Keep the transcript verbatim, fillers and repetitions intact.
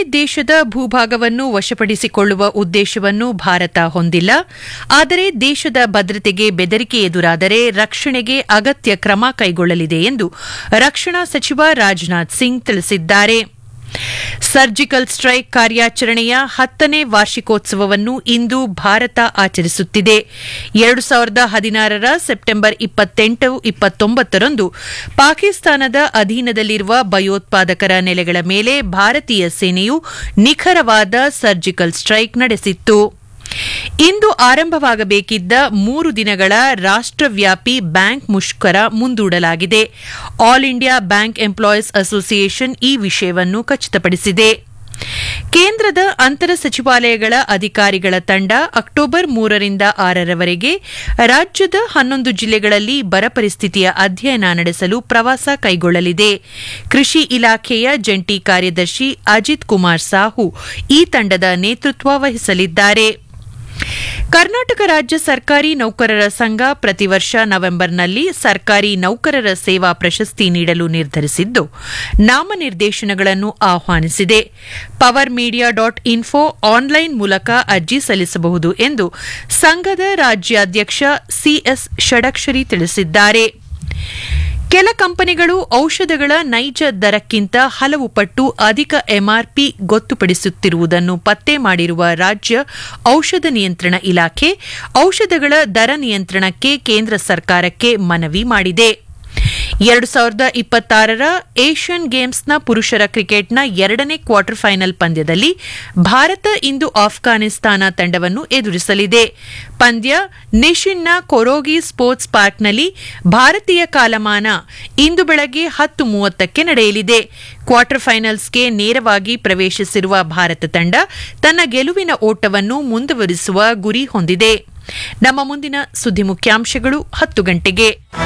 ದೇಶದ ಭೂಭಾಗವನ್ನು ವಶಪಡಿಸಿಕೊಳ್ಳುವ ಉದ್ದೇಶವನ್ನು ಭಾರತ ಹೊಂದಿಲ್ಲ. ಆದರೆ ದೇಶದ ಭದ್ರತೆಗೆ ಬೆದರಿಕೆ ಎದುರಾದರೆ ರಕ್ಷಣೆಗೆ ಅಗತ್ಯ ಕ್ರಮ ಕೈಗೊಳ್ಳಲಿದೆ ಎಂದು ರಕ್ಷಣಾ ಸಚಿವ ರಾಜನಾಥ್ ಸಿಂಗ್ ತಿಳಿಸಿದ್ದಾರೆ. ಸರ್ಜಿಕಲ್ ಸ್ಟ್ರೈಕ್ ಕಾರ್ಯಾಚರಣೆಯ ಹತ್ತನೇ ವಾರ್ಷಿಕೋತ್ಸವವನ್ನು ಇಂದು ಭಾರತ ಆಚರಿಸುತ್ತಿದೆ. ಎರಡು ಸಾವಿರದ ಹದಿನಾರರ ಸೆಪ್ಟೆಂಬರ್ ಇಪ್ಪತ್ತೆಂಟು ಇಪ್ಪತ್ತೊಂಬತ್ತರಂದು ಪಾಕಿಸ್ತಾನದ ಅಧೀನದಲ್ಲಿರುವ ಭಯೋತ್ಪಾದಕರ ನೆಲೆಗಳ ಮೇಲೆ ಭಾರತೀಯ ಸೇನೆಯು ನಿಖರವಾದ ಸರ್ಜಿಕಲ್ ಸ್ಟ್ರೈಕ್ ನಡೆಸಿತ್ತು. ಇಂದು ಆರಂಭವಾಗಬೇಕಿದ್ದ ಮೂರು ದಿನಗಳ ರಾಷ್ಟ್ರವ್ಯಾಪಿ ಬ್ಯಾಂಕ್ ಮುಷ್ಕರ ಮುಂದೂಡಲಾಗಿದೆ. All India bank employees association ಈ ವಿಷಯವನ್ನು ಖಚಿತಪಡಿಸಿದೆ. ಕೇಂದ್ರದ ಅಂತರ ಸಚಿವಾಲಯಗಳ ಅಧಿಕಾರಿಗಳ ತಂಡ ಅಕ್ಟೋಬರ್ ಮೂರರಿಂದ ಆರರವರೆಗೆ ರಾಜ್ಯದ ಹನ್ನೊಂದು ಜಿಲ್ಲೆಗಳಲ್ಲಿ ಬರ ಪರಿಸ್ಥಿತಿಯ ಅಧ್ಯಯನ ನಡೆಸಲು ಪ್ರವಾಸ ಕೈಗೊಳ್ಳಲಿದೆ. ಕೃಷಿ ಇಲಾಖೆಯ ಜಂಟಿ ಕಾರ್ಯದರ್ಶಿ ಅಜಿತ್ ಕುಮಾರ್ ಸಾಹು ಈ ತಂಡದ ನೇತೃತ್ವ ವಹಿಸಲಿದ್ದಾರೆ. ಕರ್ನಾಟಕ ರಾಜ್ಯ ಸರ್ಕಾರಿ ನೌಕರರ ಸಂಘ ಪ್ರತಿ ವರ್ಷ ನವೆಂಬರ್ನಲ್ಲಿ ಸರ್ಕಾರಿ ನೌಕರರ ಸೇವಾ ಪ್ರಶಸ್ತಿ ನೀಡಲು ನಿರ್ಧರಿಸಿದ್ದು ನಾಮನಿರ್ದೇಶನಗಳನ್ನು ಆಹ್ವಾನಿಸಿದೆ. Power media dot info online ಮೂಲಕ ಅರ್ಜಿ ಸಲ್ಲಿಸಬಹುದು ಎಂದು ಸಂಘದ ರಾಜ್ಯಾಧ್ಯಕ್ಷ ಸಿಎಸ್ ಷಡಕ್ಷರಿ ತಿಳಿಸಿದ್ದಾರೆ. ಕೆಲ ಕಂಪನಿಗಳು ಔಷಧಗಳ ನೈಜ ದರಕ್ಕಿಂತ ಹಲವು ಪಟ್ಟು ಅಧಿಕ ಎಂಆರ್ಪಿ ಗೊತ್ತುಪಡಿಸುತ್ತಿರುವುದನ್ನು ಪತ್ತೆ ಮಾಡಿರುವ ರಾಜ್ಯ ಔಷಧ ನಿಯಂತ್ರಣ ಇಲಾಖೆ ಔಷಧಗಳ ದರ ನಿಯಂತ್ರಣಕ್ಕೆ ಕೇಂದ್ರ ಸರ್ಕಾರಕ್ಕೆ ಮನವಿ ಮಾಡಿದೆ. ಎರಡು ಸಾವಿರದ ಇಪ್ಪತ್ತಾರರ ಏಷ್ಯನ್ ಗೇಮ್ಸ್ನ ಪುರುಷರ ಕ್ರಿಕೆಟ್ನ ಎರಡನೇ ಕ್ವಾರ್ಟರ್ ಫೈನಲ್ ಪಂದ್ಯದಲ್ಲಿ ಭಾರತ ಇಂದು ಆಫ್ಘಾನಿಸ್ತಾನ ತಂಡವನ್ನು ಎದುರಿಸಲಿದೆ. ಪಂದ್ಯ ನಿಶಿನ್ನ ಕೊರೋಗಿ ಸ್ಪೋರ್ಟ್ಸ್ ಪಾರ್ಕ್ನಲ್ಲಿ ಭಾರತೀಯ ಕಾಲಮಾನ ಇಂದು ಬೆಳಗ್ಗೆ ಹತ್ತು ಮೂವತ್ತಕ್ಕೆ ನಡೆಯಲಿದೆ. ಕ್ವಾರ್ಟರ್ ಫೈನಲ್ಸ್ಗೆ ನೇರವಾಗಿ ಪ್ರವೇಶಿಸಿರುವ ಭಾರತ ತಂಡ ತನ್ನ ಗೆಲುವಿನ ಓಟವನ್ನು ಮುಂದುವರಿಸುವ ಗುರಿ ಹೊಂದಿದೆ. ನಮ್ಮ ಮುಂದಿನ ಸುದ್ದಿ ಮುಖ್ಯಾಂಶಗಳು ಹತ್ತು ಗಂಟೆಗೆ.